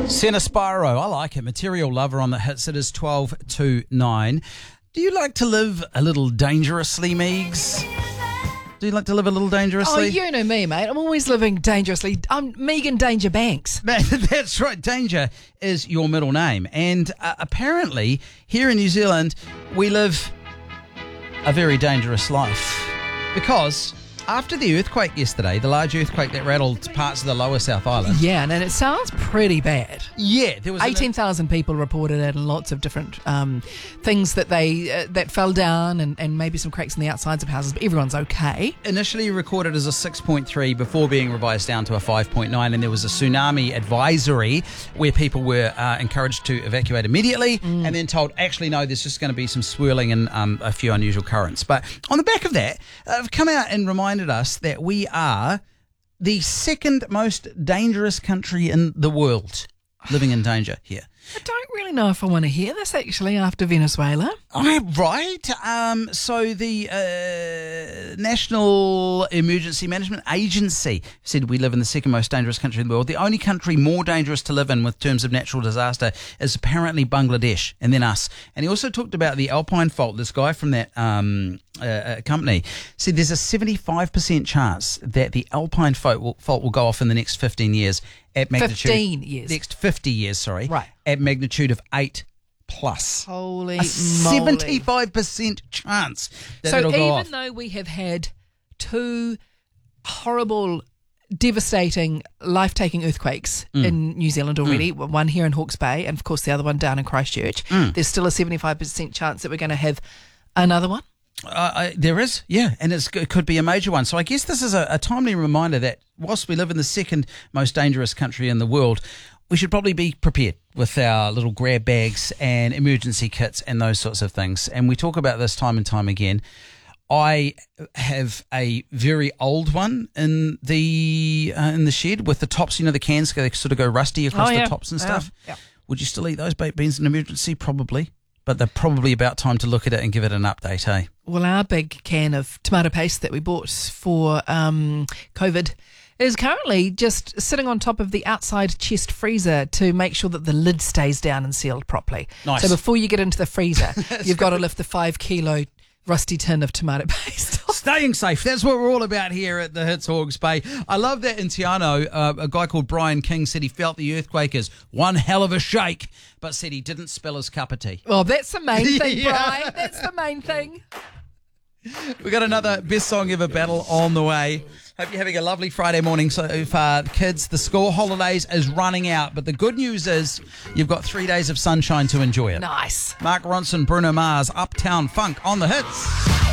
Senna Spyro, I like it. Material Lover on the hits. It is 12 to 9. Do you like to live a little dangerously, Meegs? Do you like to live a little dangerously? Oh, you know me, mate. I'm always living dangerously. I'm Megan Danger Banks. That's right. Danger is your middle name. And apparently, here in New Zealand, we live a very dangerous life. Because after the earthquake yesterday, the large earthquake that rattled parts of the lower South Island. Yeah, and it sounds pretty bad. Yeah, there was 18,000 people reported it, and lots of different things that that fell down, and maybe some cracks in the outsides of houses, but everyone's okay. Initially recorded as a 6.3 before being revised down to a 5.9, and there was a tsunami advisory where people were encouraged to evacuate immediately and then told, actually, no, there's just going to be some swirling and a few unusual currents. But on the back of that, I've come out and reminded us that we are the second most dangerous country in the world living in danger here. I don't really know if I want to hear this, actually, after Venezuela. Right. So the National Emergency Management Agency said we live in the second most dangerous country in the world. The only country more dangerous to live in with terms of natural disaster is apparently Bangladesh, and then us. And he also talked about the Alpine Fault. This guy from that company said there's a 75% chance that the Alpine Fault will go off in the next 15 years at magnitude. 15 years. Next 50 years, sorry. Right. At magnitude of 8 plus. Holy a moly. 75% chance that so it'll go off. even though we have had two horrible, devastating, life-taking earthquakes in New Zealand already, one here in Hawke's Bay and, of course, the other one down in Christchurch, there's still a 75% chance that we're going to have another one? There is, yeah, and it could be a major one. So I guess this is a timely reminder that whilst we live in the second most dangerous country in the world, we should probably be prepared with our little grab bags and emergency kits and those sorts of things. And we talk about this time and time again. I have a very old one in the shed with the tops, the cans, they sort of go rusty across the tops and stuff. Yeah. Would you still eat those baked beans in emergency? Probably. But they're probably about time to look at it and give it an update, eh? Well, our big can of tomato paste that we bought for COVID is currently just sitting on top of the outside chest freezer to make sure that the lid stays down and sealed properly. Nice. So before you get into the freezer, you've got to lift the 5 kilo rusty tin of tomato paste off. Staying safe. That's what we're all about here at the Hits Hawke's Bay. I love that in Te Anau, a guy called Brian King said he felt the earthquake as one hell of a shake, but said he didn't spill his cup of tea. Well, that's the main thing, Yeah. Brian. That's the main thing. We got another Best Song Ever battle on the way. Hope you're having a lovely Friday morning so far. Kids, the school holidays is running out, but the good news is you've got 3 days of sunshine to enjoy it. Nice. Mark Ronson, Bruno Mars, Uptown Funk on the Hits.